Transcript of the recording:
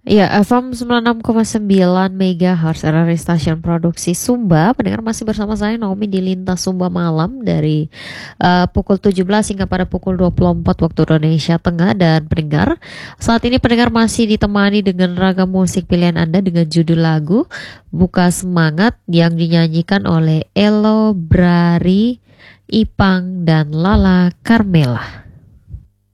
Ya, FM 96,9 MHz RRI Stasiun Produksi Sumba. Pendengar masih bersama saya Naomi di Lintas Sumba Malam dari pukul 17 hingga pada pukul 24 waktu Indonesia Tengah. Dan pendengar, saat ini pendengar masih ditemani dengan ragam musik pilihan Anda dengan judul lagu Buka Semangat yang dinyanyikan oleh Elo Brari, Ipang, dan Lala Carmela.